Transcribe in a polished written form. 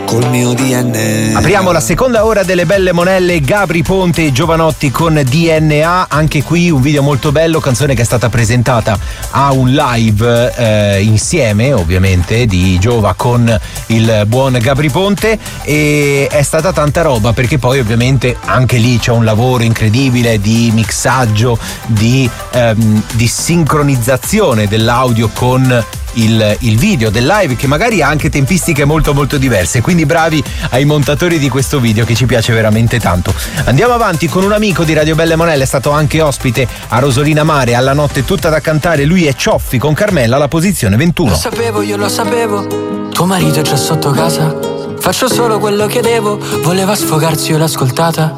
col mio DNA. Apriamo la seconda ora delle belle monelle, Gabry Ponte e Jovanotti con DNA. Anche qui un video molto bello, canzone che è stata presentata a un live insieme ovviamente di Giova con il buon Gabry Ponte, e è stata tanta roba perché poi ovviamente anche lì c'è un lavoro incredibile di mixaggio, di sincronizzazione dell'audio con il video del live, che magari ha anche tempistiche molto molto diverse, quindi bravi ai montatori di questo video che ci piace veramente tanto. Andiamo avanti con un amico di Radio Belle Monelle, è stato anche ospite a Rosolina Mare, alla notte tutta da cantare, lui è Cioffi con Carmella alla posizione 21. Lo sapevo, io lo sapevo, tuo marito è già sotto casa, faccio solo quello che devo, voleva sfogarsi, io l'ho ascoltata,